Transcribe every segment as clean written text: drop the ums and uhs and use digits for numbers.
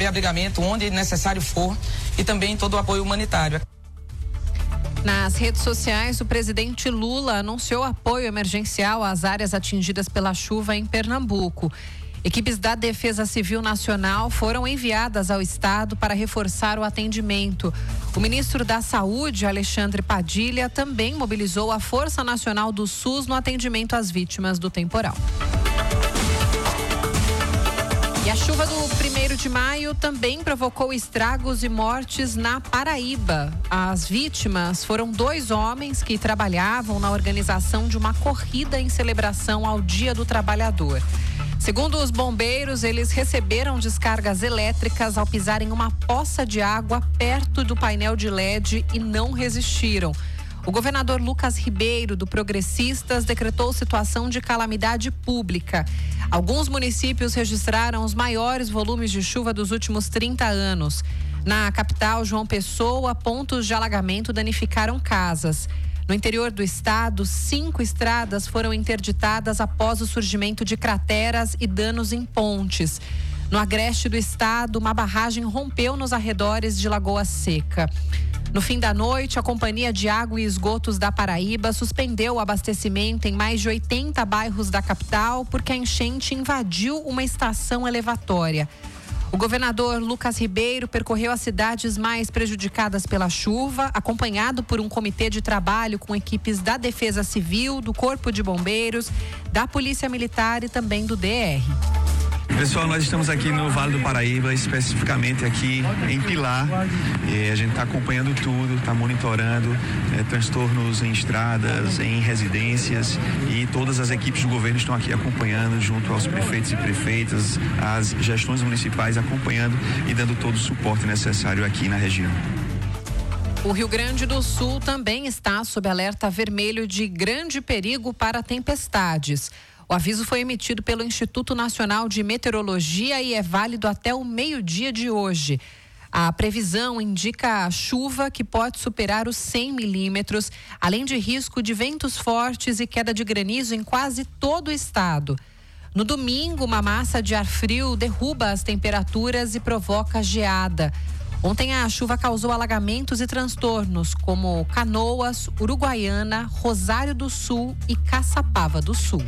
reabrigamento onde necessário for e também todo o apoio humanitário. Nas redes sociais, o presidente Lula anunciou apoio emergencial às áreas atingidas pela chuva em Pernambuco. Equipes da Defesa Civil Nacional foram enviadas ao estado para reforçar o atendimento. O ministro da Saúde, Alexandre Padilha, também mobilizou a Força Nacional do SUS no atendimento às vítimas do temporal. E a chuva do 1º de maio também provocou estragos e mortes na Paraíba. As vítimas foram 2 homens que trabalhavam na organização de uma corrida em celebração ao Dia do Trabalhador. Segundo os bombeiros, eles receberam descargas elétricas ao pisar em uma poça de água perto do painel de LED e não resistiram. O governador Lucas Ribeiro, do Progressistas, decretou situação de calamidade pública. Alguns municípios registraram os maiores volumes de chuva dos últimos 30 anos. Na capital, João Pessoa, pontos de alagamento danificaram casas. No interior do estado, 5 estradas foram interditadas após o surgimento de crateras e danos em pontes. No agreste do estado, uma barragem rompeu nos arredores de Lagoa Seca. No fim da noite, a Companhia de Água e Esgotos da Paraíba suspendeu o abastecimento em mais de 80 bairros da capital porque a enchente invadiu uma estação elevatória. O governador Lucas Ribeiro percorreu as cidades mais prejudicadas pela chuva, acompanhado por um comitê de trabalho com equipes da Defesa Civil, do Corpo de Bombeiros, da Polícia Militar e também do DR. Pessoal, nós estamos aqui no Vale do Paraíba, especificamente aqui em Pilar. A gente está acompanhando tudo, está monitorando transtornos em estradas, em residências, e todas as equipes do governo estão aqui acompanhando, junto aos prefeitos e prefeitas, as gestões municipais acompanhando e dando todo o suporte necessário aqui na região. O Rio Grande do Sul também está sob alerta vermelho de grande perigo para tempestades. O aviso foi emitido pelo Instituto Nacional de Meteorologia e é válido até o meio-dia de hoje. A previsão indica a chuva que pode superar os 100 milímetros, além de risco de ventos fortes e queda de granizo em quase todo o estado. No domingo, uma massa de ar frio derruba as temperaturas e provoca geada. Ontem a chuva causou alagamentos e transtornos como Canoas, Uruguaiana, Rosário do Sul e Caçapava do Sul.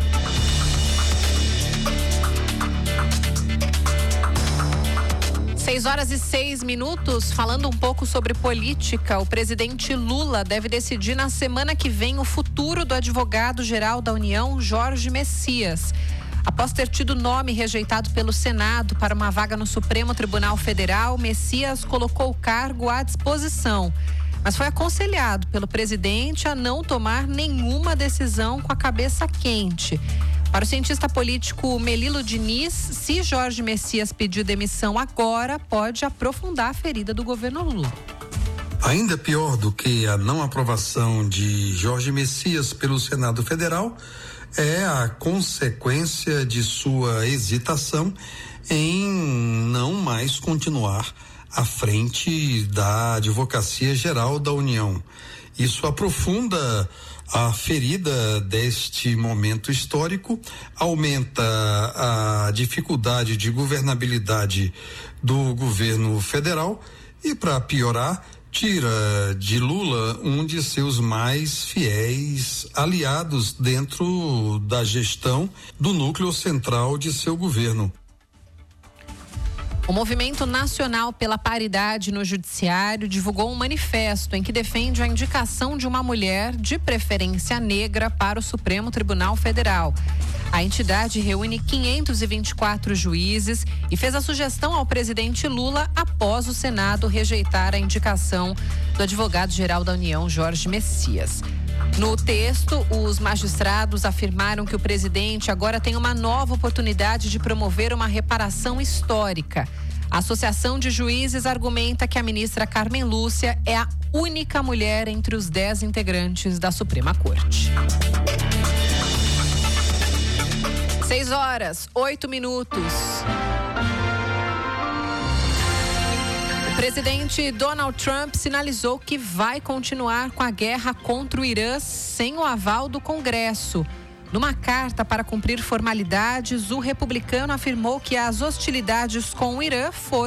Seis horas e 6 minutos, falando um pouco sobre política, o presidente Lula deve decidir na semana que vem o futuro do advogado-geral da União, Jorge Messias. Após ter tido nome rejeitado pelo Senado para uma vaga no Supremo Tribunal Federal, Messias colocou o cargo à disposição, mas foi aconselhado pelo presidente a não tomar nenhuma decisão com a cabeça quente. Para o cientista político Melilo Diniz, se Jorge Messias pedir demissão agora, pode aprofundar a ferida do governo Lula. Ainda pior do que a não aprovação de Jorge Messias pelo Senado Federal é a consequência de sua hesitação em não mais continuar à frente da Advocacia Geral da União. Isso aprofunda a ferida deste momento histórico, aumenta a dificuldade de governabilidade do governo federal e, para piorar, tira de Lula um de seus mais fiéis aliados dentro da gestão do núcleo central de seu governo. O Movimento Nacional pela Paridade no Judiciário divulgou um manifesto em que defende a indicação de uma mulher, de preferência negra, para o Supremo Tribunal Federal. A entidade reúne 524 juízes e fez a sugestão ao presidente Lula após o Senado rejeitar a indicação do advogado-geral da União, Jorge Messias. No texto, os magistrados afirmaram que o presidente agora tem uma nova oportunidade de promover uma reparação histórica. A Associação de Juízes argumenta que a ministra Carmen Lúcia é a única mulher entre os 10 integrantes da Suprema Corte. 6 horas, 8 minutos. O presidente Donald Trump sinalizou que vai continuar com a guerra contra o Irã sem o aval do Congresso. Numa carta para cumprir formalidades, o republicano afirmou que as hostilidades com o Irã foram